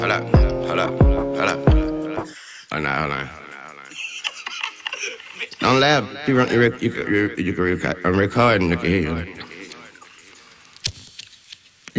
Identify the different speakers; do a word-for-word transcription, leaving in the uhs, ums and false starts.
Speaker 1: Hold up, hold up, hold up. Hold on, hold on. Don't laugh. You, run, you, rec- you, you, you can record. I'm recording. You can hear you.